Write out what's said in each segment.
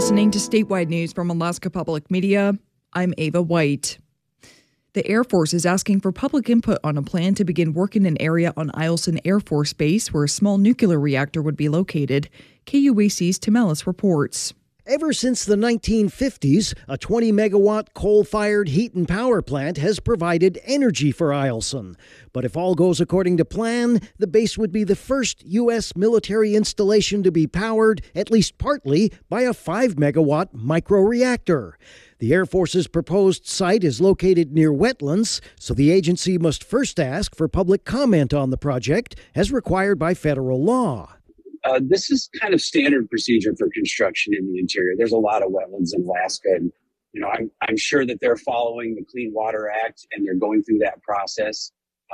listening to statewide news from Alaska Public Media. I'm Ava White. The Air Force is asking for public input on a plan to begin work in an area on Eielson Air Force Base where a small nuclear reactor would be located. KUAC's Tim Ellis reports. Ever since the 1950s, a 20-megawatt coal-fired heat and power plant has provided energy for Eielson. But if all goes according to plan, the base would be the first U.S. military installation to be powered, at least partly, by a 5-megawatt microreactor. The Air Force's proposed site is located near wetlands, so the agency must first ask for public comment on the project, as required by federal law. This is kind of standard procedure for construction in the interior. There's a lot of wetlands in Alaska, and I'm sure that they're following the Clean Water Act and they're going through that process.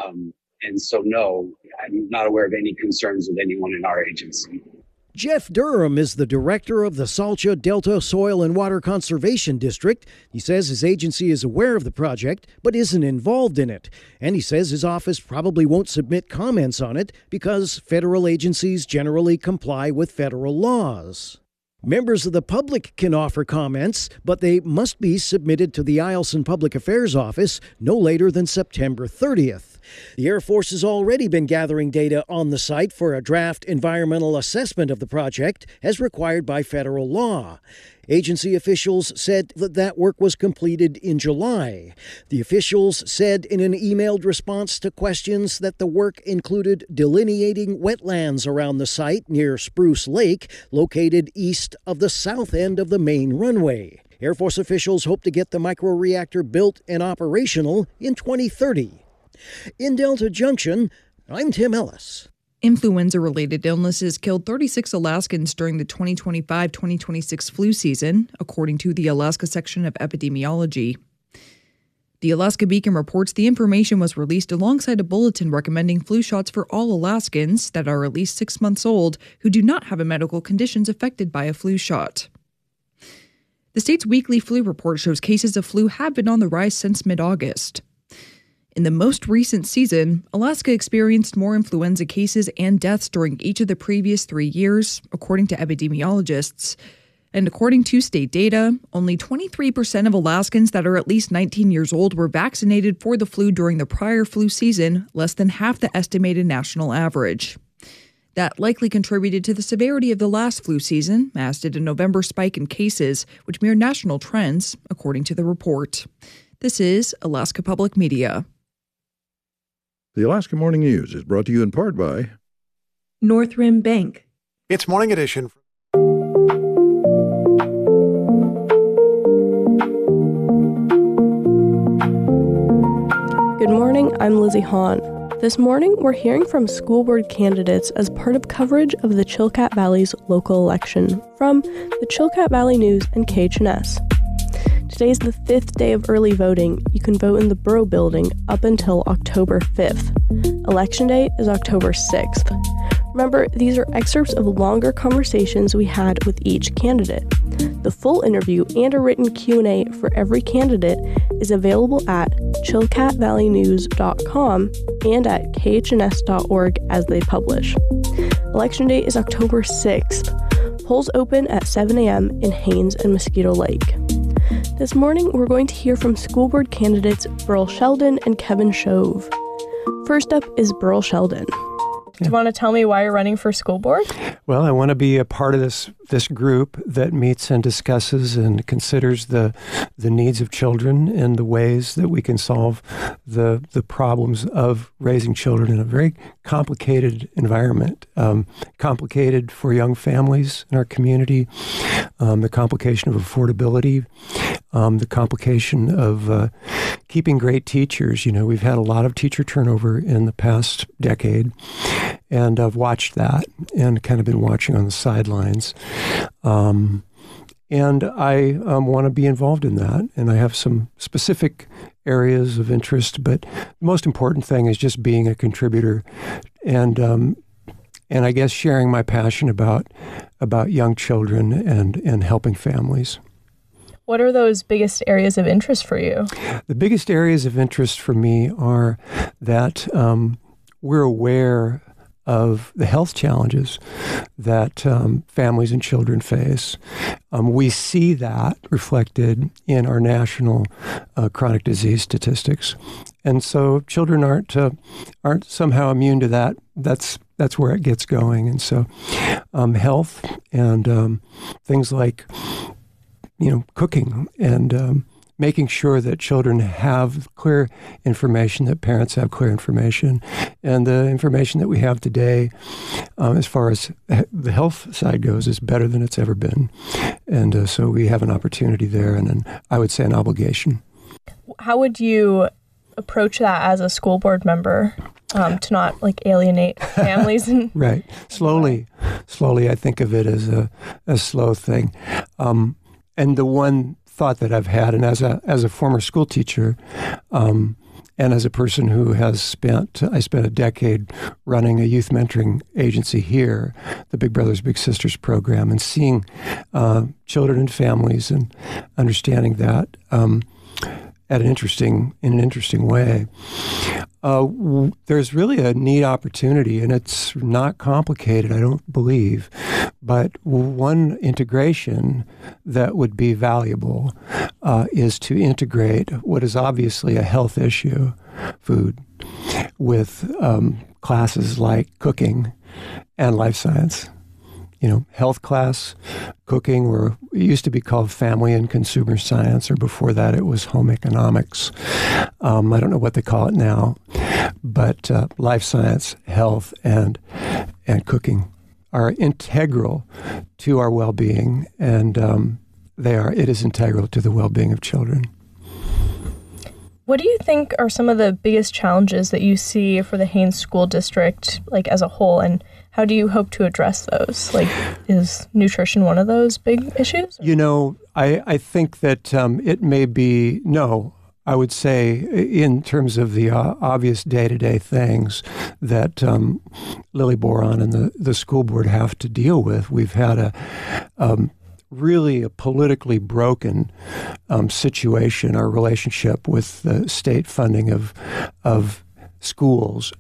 And so, no, I'm not aware of any concerns with anyone in our agency. Jeff Durham is the director of the Salcha Delta Soil and Water Conservation District. He says his agency is aware of the project, but isn't involved in it. And he says his office probably won't submit comments on it because federal agencies generally comply with federal laws. Members of the public can offer comments, but they must be submitted to the Eielson Public Affairs Office no later than September 30th. The Air Force has already been gathering data on the site for a draft environmental assessment of the project, as required by federal law. Agency officials said that work was completed in July. The officials said in an emailed response to questions that the work included delineating wetlands around the site near Spruce Lake, located east of the south end of the main runway. Air Force officials hope to get the microreactor built and operational in 2030. In Delta Junction, I'm Tim Ellis. Influenza-related illnesses killed 36 Alaskans during the 2025-2026 flu season, according to the Alaska section of epidemiology. The Alaska Beacon reports the information was released alongside a bulletin recommending flu shots for all Alaskans that are at least 6 months old who do not have medical conditions affected by a flu shot. The state's weekly flu report shows cases of flu have been on the rise since mid-August. In the most recent season, Alaska experienced more influenza cases and deaths during each of the previous 3 years, according to epidemiologists. And according to state data, only 23% of Alaskans that are at least 19 years old were vaccinated for the flu during the prior flu season, less than half the estimated national average. That likely contributed to the severity of the last flu season, as did a November spike in cases, which mirror national trends, according to the report. This is Alaska Public Media. The Alaska Morning News is brought to you in part by North Rim Bank. It's Morning Edition. Good morning, I'm Lizzie Hahn. This morning, we're hearing from school board candidates as part of coverage of the Chilkat Valley's local election from the Chilkat Valley News and KHNS. Today is the 5th day of early voting. You can vote in the Borough Building up until October 5th. Election Day is October 6th. Remember, these are excerpts of longer conversations we had with each candidate. The full interview and a written Q&A for every candidate is available at chilkatvalleynews.com and at khns.org as they publish. Election Day is October 6th. Polls open at 7 a.m. in Haines and Mosquito Lake. This morning, we're going to hear from school board candidates Burl Sheldon and Kevin Shove. First up is Burl Sheldon. Do you want to tell me why you're running for school board? Well, I want to be a part of this group that meets and discusses and considers the needs of children and the ways that we can solve the problems of raising children in a very complicated environment. Complicated for young families in our community, the complication of affordability, the complication of keeping great teachers. You know, we've had a lot of teacher turnover in the past decade, and I've watched that and kind of been watching on the sidelines. And I want to be involved in that, and I have some specific areas of interest, but the most important thing is just being a contributor and I guess sharing my passion about young children and helping families. What are those biggest areas of interest for you? The biggest areas of interest for me are that we're aware of the health challenges that families and children face. We see that reflected in our national chronic disease statistics, and so children aren't somehow immune to that. That's where it gets going, and so health and things like cooking and making sure that children have clear information, that parents have clear information, and the information that we have today, as far as the health side goes, is better than it's ever been. And so we have an opportunity there, and I would say an obligation. How would you approach that as a school board member to not alienate families? And Right. Slowly, I think of it as a slow thing. And the one thought that I've had, and as a former school teacher, and as a person who has spent a decade running a youth mentoring agency here, the Big Brothers Big Sisters program, and seeing children and families and understanding that in an interesting way. There's really a neat opportunity, and it's not complicated, I don't believe. But one integration that would be valuable is to integrate what is obviously a health issue, food, with classes like cooking and life science. Health class, cooking, or it used to be called family and consumer science, or before that it was home economics. I don't know what they call it now, but life science, health, and cooking are integral to our well-being, and it is integral to the well-being of children. what do you think are some of the biggest challenges that you see for the Haines School District, as a whole, and how do you hope to address those? Is nutrition one of those big issues? I think that it may be, I would say in terms of the obvious day-to-day things that Lily Boron and the school board have to deal with. We've had really a politically broken situation. Our relationship with the state funding of schools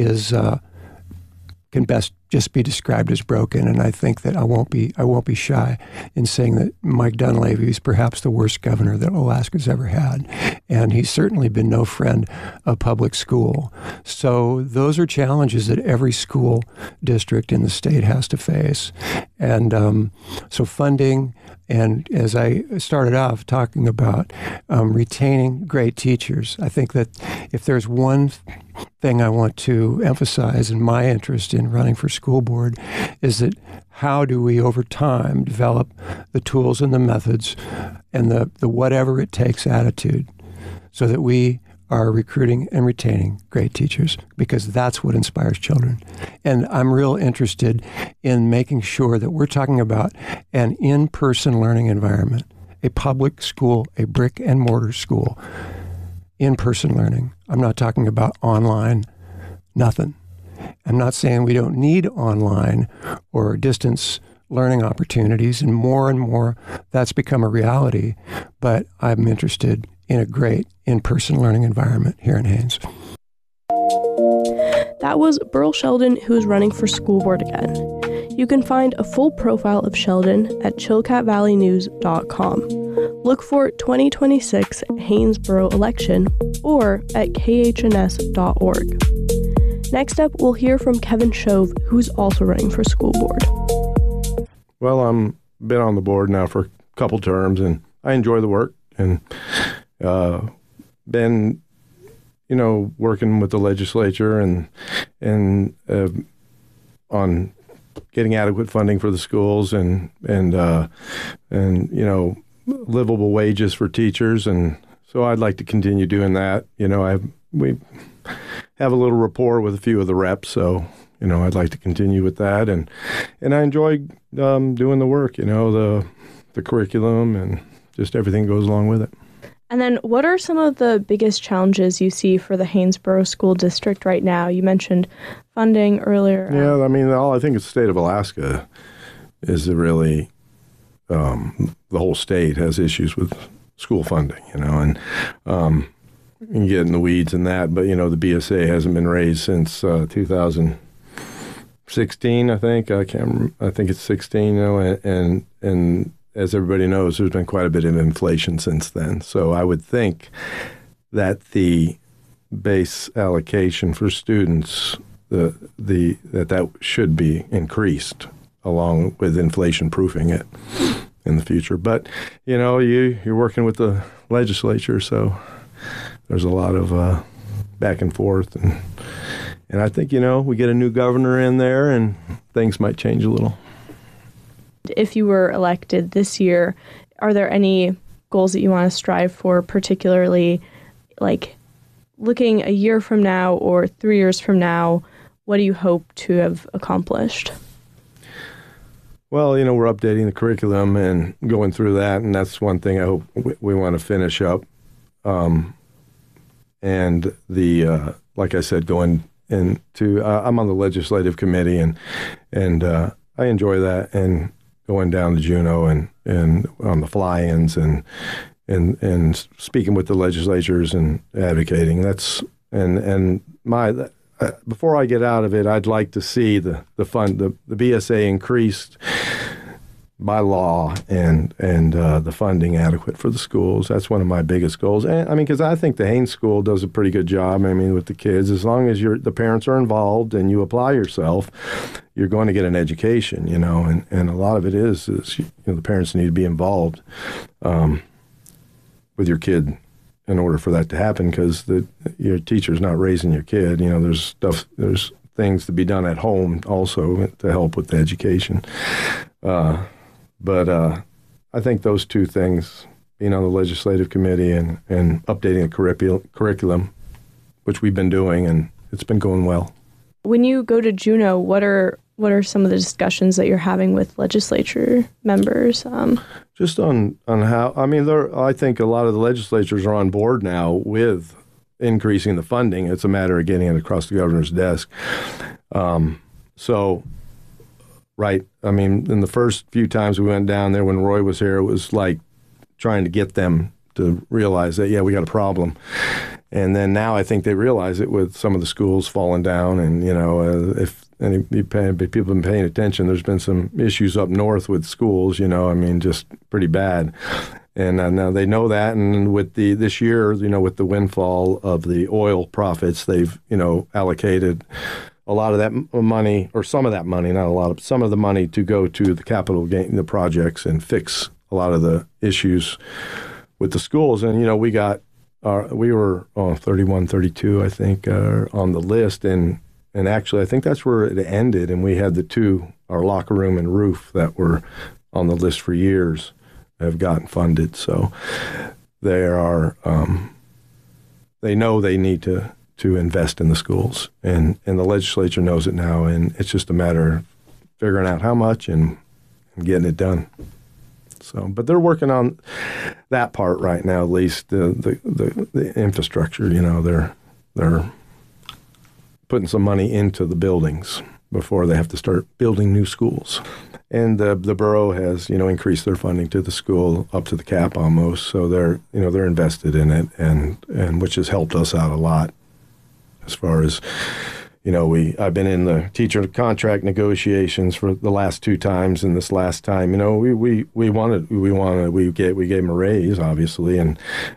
can best just be described as broken, and I think that I won't be shy in saying that Mike Dunleavy is perhaps the worst governor that Alaska's ever had, and he's certainly been no friend of public school. So those are challenges that every school district in the state has to face, and so funding, and as I started off talking about retaining great teachers, I think that if there's one thing I want to emphasize in my interest in running for school board is that how do we over time develop the tools and the methods and the whatever it takes attitude so that we are recruiting and retaining great teachers, because that's what inspires children. And I'm real interested in making sure that we're talking about an in-person learning environment, a public school, a brick and mortar school, in-person learning. I'm not talking about online, nothing. I'm not saying we don't need online or distance learning opportunities, and more that's become a reality, but I'm interested in a great in-person learning environment here in Haines. That was Burl Sheldon, who is running for school board again. You can find a full profile of Sheldon at chilcatvalleynews.com. Look for 2026 Haines-Borough election or at khns.org. Next up, we'll hear from Kevin Shove, who's also running for school board. Well, I'm been on the board now for a couple terms, and I enjoy the work, and been, working with the legislature and on getting adequate funding for the schools and livable wages for teachers, and so I'd like to continue doing that. We have a little rapport with a few of the reps, so I'd like to continue with that, and I enjoy doing the work, the curriculum and just everything goes along with it. And then what are some of the biggest challenges you see for the Haines-Borough School District right now? You mentioned funding earlier. Yeah, I think the state of Alaska is really, the whole state has issues with school funding, and you can get in the weeds in that, but, the BSA hasn't been raised since 2000, 16, I think. I think it's 16, and as everybody knows, there's been quite a bit of inflation since then. So I would think that the base allocation for students, that should be increased along with inflation proofing it in the future. But, you're working with the legislature, so there's a lot of back and forth. And I think, we get a new governor in there and things might change a little. If you were elected this year, are there any goals that you want to strive for, particularly like looking a year from now or 3 years from now? What do you hope to have accomplished? Well, we're updating the curriculum and going through that, and that's one thing I hope we want to finish up. And like I said, going into, I'm on the legislative committee, and I enjoy that, and going down to Juneau and on the fly-ins and speaking with the legislatures and advocating. Before I get out of it, I'd like to see the BSA increased by law and the funding adequate for the schools. That's one of my biggest goals. And because I think the Haines School does a pretty good job. With the kids, as long as the parents are involved and you apply yourself, you're going to get an education. And a lot of it is the parents need to be involved with your kid in order for that to happen, because your teacher's not raising your kid. There's things to be done at home also to help with the education. But I think those two things, being on the legislative committee and updating the curriculum, which we've been doing, and it's been going well. When you go to Juneau, what are some of the discussions that you're having with legislature members? Just on how, I think a lot of the legislatures are on board now with increasing the funding. It's a matter of getting it across the governor's desk. Right. In the first few times we went down there when Roy was here, it was like trying to get them to realize that, we got a problem. And then now I think they realize it with some of the schools falling down. And, if people have been paying attention, there's been some issues up north with schools, just pretty bad. And now they know that. And with this year, with the windfall of the oil profits, they've, allocated a lot of that money, or some of that money, not a lot of, some of the money to go to the capital gain, the projects, and fix a lot of the issues with the schools. And, we were 31, 32, I think, on the list. And actually, I think that's where it ended. And we had our locker room and roof that were on the list for years have gotten funded. So they know they need to invest in the schools, and the legislature knows it now, and it's just a matter of figuring out how much and getting it done. So, but they're working on that part right now, at least the infrastructure. They're putting some money into the buildings before they have to start building new schools. And the borough has increased their funding to the school up to the cap almost, so they're invested in it, and which has helped us out a lot. As far as, I've been in the teacher contract negotiations for the last 2 times, and this last time, we gave them a raise, obviously, and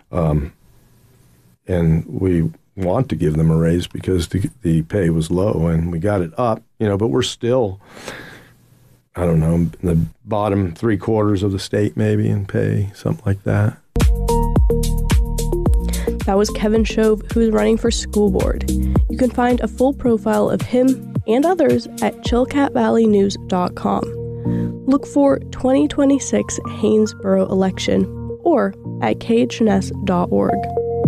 we want to give them a raise because the pay was low, and we got it up, but we're still, I don't know, in the bottom 3/4 of the state maybe in pay, something like that. That was Kevin Shove, who is running for school board. You can find a full profile of him and others at chilcatvalleynews.com. Look for 2026 Haines Borough election or at khns.org.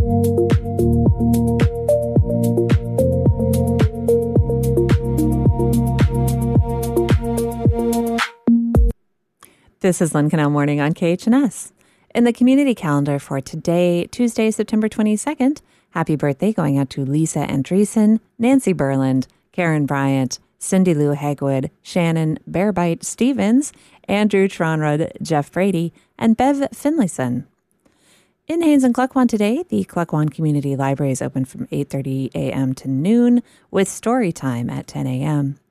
This is Lynn Canal Morning on KHNS. In the community calendar for today, Tuesday, September 22nd, happy birthday going out to Lisa Andreessen, Nancy Berland, Karen Bryant, Cindy Lou Hagwood, Shannon Bearbite Stevens, Andrew Tronrud, Jeff Brady, and Bev Finlayson. In Haines and Cluckwan today, the Cluckwan Community Library is open from 8:30 a.m. to noon with story time at 10 a.m.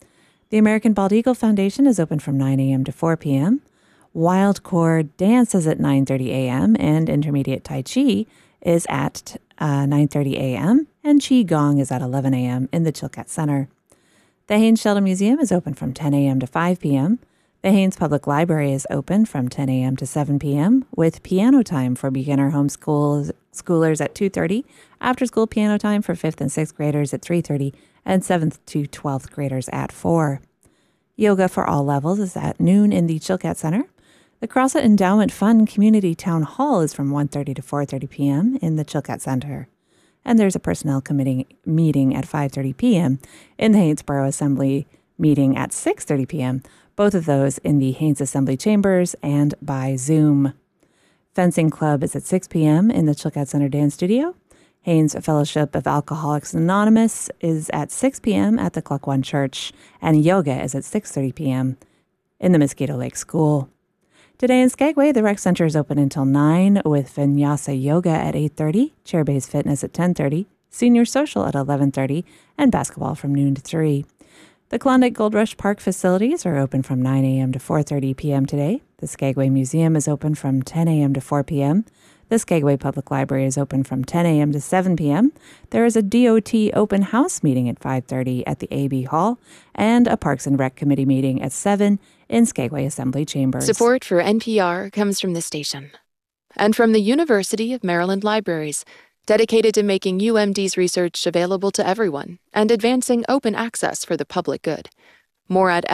The American Bald Eagle Foundation is open from 9 a.m. to 4 p.m. Wild Cord Dance is at 9:30 a.m. and Intermediate Tai Chi is at 9:30 a.m. and Qi Gong is at 11 a.m. in the Chilkat Center. The Haines Sheldon Museum is open from 10 a.m. to 5 p.m. The Haines Public Library is open from 10 a.m. to 7 p.m. with piano time for beginner homeschoolers at 2:30, after-school piano time for 5th and 6th graders at 3:30, and 7th to 12th graders at 4. Yoga for all levels is at noon in the Chilkat Center. The CrossFit Endowment Fund Community Town Hall is from 1:30 to 4:30 p.m. in the Chilkat Center. And there's a Personnel Committee meeting at 5:30 p.m. in the Haynesboro Assembly meeting at 6:30 p.m., both of those in the Haines Assembly Chambers and by Zoom. Fencing Club is at 6 p.m. in the Chilkat Center Dance Studio. Haines Fellowship of Alcoholics Anonymous is at 6 p.m. at the Cluck-One Church, and yoga is at 6:30 p.m. in the Mosquito Lake School. Today in Skagway, the Rec Center is open until 9 with Vinyasa Yoga at 8:30, Chair-Based Fitness at 10:30, Senior Social at 11:30, and basketball from noon to 3. The Klondike Gold Rush Park facilities are open from 9 a.m. to 4:30 p.m. today. The Skagway Museum is open from 10 a.m. to 4 p.m. The Skagway Public Library is open from 10 a.m. to 7 p.m. There is a DOT open house meeting at 5:30 at the AB Hall and a Parks and Rec Committee meeting at 7 in Skagway Assembly Chambers. Support for NPR comes from the station and from the University of Maryland Libraries, dedicated to making UMD's research available to everyone and advancing open access for the public good. More at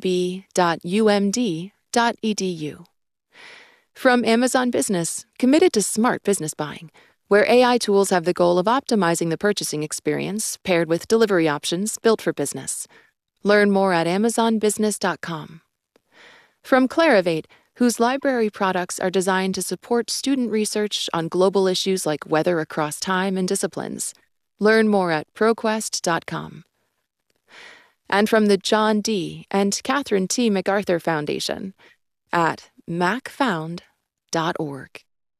lib.umd.edu. From Amazon Business, committed to smart business buying, where AI tools have the goal of optimizing the purchasing experience paired with delivery options built for business. Learn more at amazonbusiness.com. From Clarivate, whose library products are designed to support student research on global issues like weather across time and disciplines. Learn more at proquest.com. And from the John D. and Catherine T. MacArthur Foundation at macfound.org.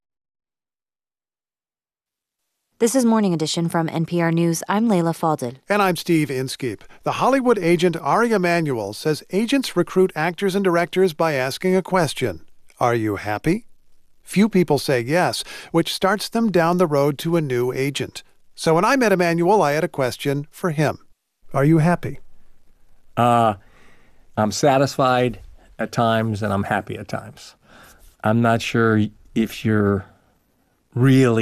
This is Morning Edition from NPR News. I'm Layla Fadel. And I'm Steve Inskeep. The Hollywood agent Ari Emanuel says agents recruit actors and directors by asking a question. Are you happy? Few people say yes, which starts them down the road to a new agent. So when I met Emanuel, I had a question for him. Are you happy? I'm satisfied at times and I'm happy at times. I'm not sure if you're really